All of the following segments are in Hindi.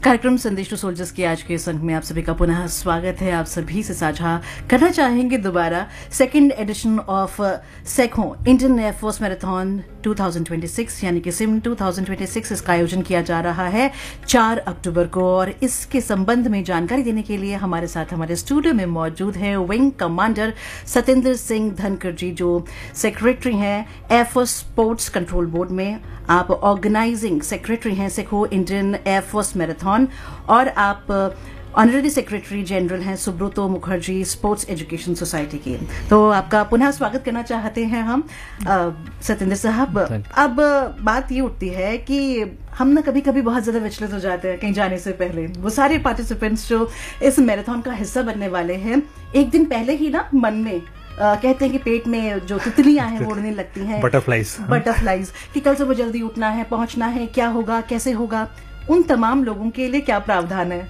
कार्यक्रम संदेश टू सोल्जर्स के आज के इस अंक में आप सभी का पुनः स्वागत है। आप सभी से साझा करना चाहेंगे दोबारा second edition of Sekhon Indian air force marathon 2026 यानी कि सिम 2026। इसका आयोजन किया जा रहा है 4 अक्टूबर को और इसके संबंध में जानकारी देने के लिए हमारे साथ हमारे स्टूडियो में मौजूद है विंग कमांडर सतेंद्र सिंह धनखड़ जी, जो सेक्रेटरी हैं एयरफोर्स स्पोर्ट्स कंट्रोल बोर्ड में। आप ऑर्गेनाइजिंग सेक्रेटरी हैं सेखो इंडियन एयरफोर्स मैराथन और आप ऑनरेरी सेक्रेटरी जनरल हैं Subroto Mukherjee sports education society की। तो आपका पुनः स्वागत करना चाहते हैं हम सतेंद्र साहब। अब बात ये उठती है कि हम ना कभी कभी बहुत ज्यादा विचलित हो जाते हैं कहीं जाने से पहले। वो सारे पार्टिसिपेंट्स जो इस मैराथन का हिस्सा बनने वाले हैं, एक दिन पहले ही ना मन में कहते हैं कि पेट में जो तितलियां हैं वो उड़ने लगती हैं, बटरफ्लाइज कि कल सुबह जल्दी उठना है, पहुंचना है, क्या होगा, कैसे होगा। उन तमाम लोगों के लिए क्या प्रावधान है?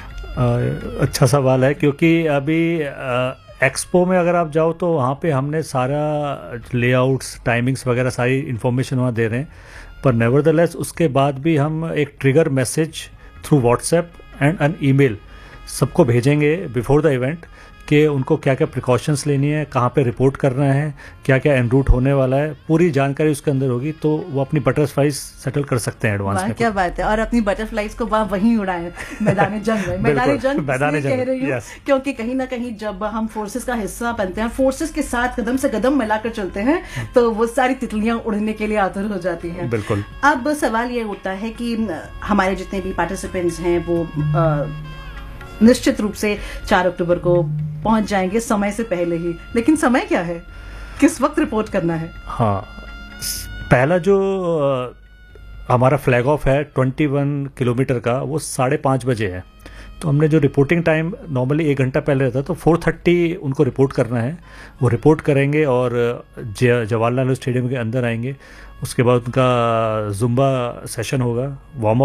अच्छा सवाल है, क्योंकि अभी एक्सपो में अगर आप जाओ तो वहाँ पे हमने सारा लेआउट्स, टाइमिंग्स वगैरह सारी इन्फॉर्मेशन वहाँ दे रहे हैं, पर नेवरदलेस उसके बाद भी हम एक trigger message through WhatsApp and N email सबको भेजेंगे बिफोर द इवेंट कि उनको क्या क्या प्रिकॉशंस लेनी है, कहाँ पे रिपोर्ट करना है, क्या क्या एन रूट होने वाला है, पूरी जानकारी उसके अंदर होगी, तो वो अपनी बटरफ्लाइज सेटल कर सकते हैं एडवांस में। क्या बात है। और अपनी बटरफ्लाइज को वहीं उड़ाएं मैदान जंग में। मैदान जंग कह रही हूँ क्योंकि कहीं ना कहीं जब हम फोर्सेस का हिस्सा बनते हैं, फोर्सेस के साथ कदम से कदम मिलाकर चलते हैं, तो वो सारी तितलियां उड़ने के लिए आतुर हो जाती हैं। बिल्कुल। अब सवाल ये उठता है कि हमारे जितने भी पार्टिसिपेंट्स हैं वो निश्चित रूप से 4 अक्टूबर को पहुंच जाएंगे समय से पहले ही, लेकिन समय क्या है, किस वक्त रिपोर्ट करना है? हाँ, पहला जो हमारा फ्लैग ऑफ है 21 किलोमीटर का, वो 5:30 बजे है। तो हमने जो रिपोर्टिंग टाइम नॉर्मली 1 घंटा पहले रहता है, तो 4:30 उनको रिपोर्ट करना है। वो रिपोर्ट करेंगे और जवाहरलाल नेहरू स्टेडियम के अंदर आएंगे। उसके बाद उनका जुम्बा सेशन होगा, वार्म